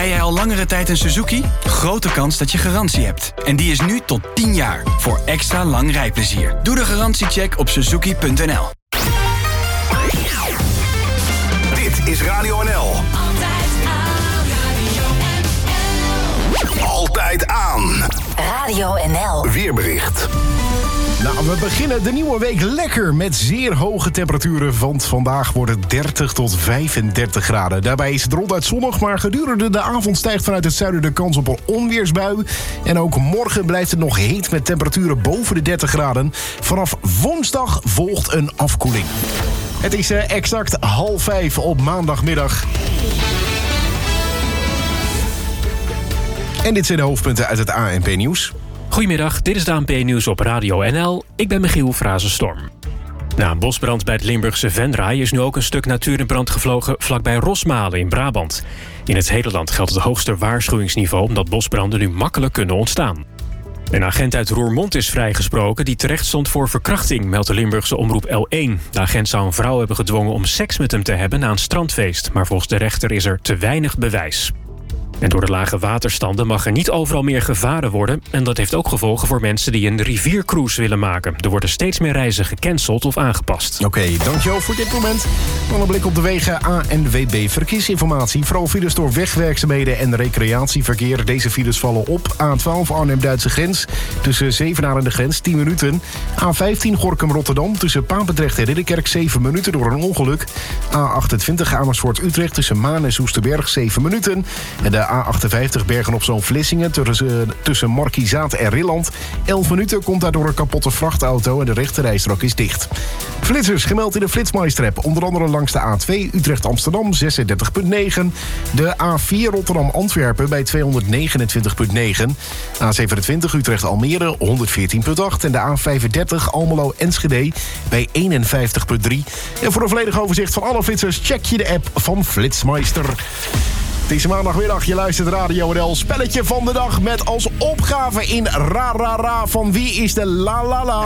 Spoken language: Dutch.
Rij jij al langere tijd een Suzuki? Grote kans dat je garantie hebt. En die is nu tot 10 jaar. Voor extra lang rijplezier. Doe de garantiecheck op suzuki.nl. Dit is Radio NL. Altijd aan. Radio NL. Weerbericht. Nou, we beginnen de nieuwe week lekker met zeer hoge temperaturen. Want vandaag wordt het 30 tot 35 graden. Daarbij is het ronduit zonnig, maar gedurende de avond stijgt vanuit het zuiden de kans op een onweersbui. En ook morgen blijft het nog heet met temperaturen boven de 30 graden. Vanaf woensdag volgt een afkoeling. Het is exact 4:30 op maandagmiddag. En dit zijn de hoofdpunten uit het ANP-nieuws. Goedemiddag, dit is de ANP-nieuws op Radio NL. Ik ben Michiel Frazenstorm. Na een bosbrand bij het Limburgse Venray is nu ook een stuk natuur in brand gevlogen vlakbij Rosmalen in Brabant. In het hele land geldt het hoogste waarschuwingsniveau omdat bosbranden nu makkelijk kunnen ontstaan. Een agent uit Roermond is vrijgesproken die terecht stond voor verkrachting, meldt de Limburgse omroep L1. De agent zou een vrouw hebben gedwongen om seks met hem te hebben na een strandfeest, maar volgens de rechter is er te weinig bewijs. En door de lage waterstanden mag er niet overal meer gevaren worden. En dat heeft ook gevolgen voor mensen die een riviercruise willen maken. Er worden steeds meer reizen gecanceld of aangepast. Oké, dankjewel voor dit moment. Dan een blik op de wegen. ANWB Verkeersinformatie. Vooral files door wegwerkzaamheden en recreatieverkeer. Deze files vallen op. A12 Arnhem-Duitse grens. Tussen Zevenaar en de grens 10 minuten. A15 Gorinchem-Rotterdam. Tussen Papendrecht en Ridderkerk 7 minuten door een ongeluk. A28 Amersfoort-Utrecht. Tussen Maan en Soesterberg 7 minuten. En de A58 Bergen-op-Zoom-Vlissingen tussen Markizaat en Rilland. 11 minuten komt daardoor een kapotte vrachtauto en de rechterrijstrook is dicht. Flitsers gemeld in de Flitsmeister-app. Onder andere langs de A2 Utrecht-Amsterdam 36,9. De A4 Rotterdam-Antwerpen bij 229,9. A27 Utrecht-Almere 114,8. En de A35 Almelo-Enschede bij 51,3. En voor een volledig overzicht van alle flitsers check je de app van Flitsmeister. Deze maandagmiddag, je luistert Radio NL. Spelletje van de dag met als opgave in Ra Ra Ra van Wie is de La La La?